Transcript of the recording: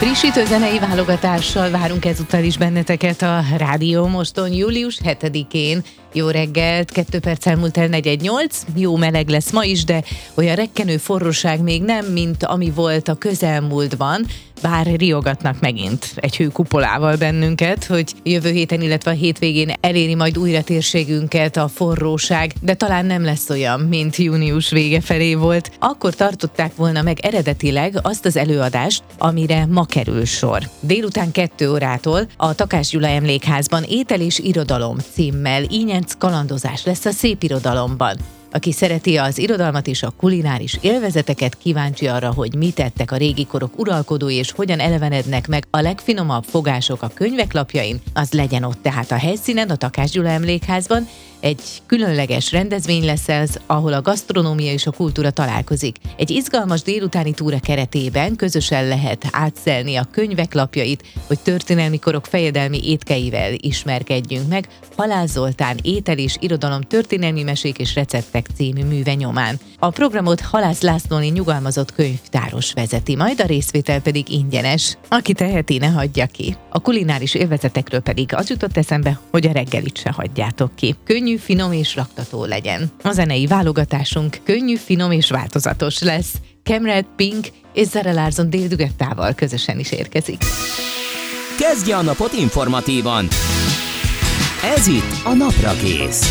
Frissítő zenei válogatással várunk ezúttal is benneteket a Rádió Moston július 7-én. Jó reggelt, 2 perc elmúlt el 4:08, jó meleg lesz ma is, de olyan rekkenő forróság még nem, mint ami volt a közelmúltban, bár riogatnak megint egy hőkupolával bennünket, hogy jövő héten, illetve a hétvégén eléri majd újra térségünket a forróság, de talán nem lesz olyan, mint június vége felé volt. Akkor tartották volna meg eredetileg azt az előadást, amire ma kerül sor. Délután 2 órától a Takács Gyula Emlékházban Étel és irodalom címmel ínyenc kalandozás lesz a szépirodalomban. Aki szereti az irodalmat és a kulináris élvezeteket, kíváncsi arra, hogy mit tettek a régi korok uralkodói és hogyan elevenednek meg a legfinomabb fogások a könyvek lapjain, az legyen ott tehát a helyszínen, a Takács Gyula Emlékházban. Egy különleges rendezvény lesz ez, ahol a gasztronómia és a kultúra találkozik. Egy izgalmas délutáni túra keretében közösen lehet átszelni a könyvek lapjait, hogy történelmi korok fejedelmi étkeivel ismerkedjünk meg Halász Zoltán Étel és irodalom történelmi mesék és receptek című műve nyomán. A programot Halász Lászlóné nyugalmazott könyvtáros vezeti, majd a részvétel pedig ingyenes. Aki teheti, ne hagyja ki. A kulináris élvezetekről pedig az jutott eszembe, hogy a reggelit se hagyjátok ki. Könnyű, finom és raktató legyen. A zenei válogatásunk könnyű, finom és változatos lesz. Cameron Pink és Zara Larsson Dale Duettával közösen is érkezik. Kezdje a napot informatívan! Ez itt a Napra Kész.